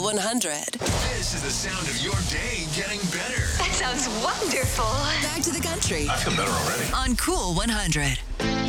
100. This is the sound of your day getting better. That sounds wonderful. Back to the country I feel better already. on Cool 100.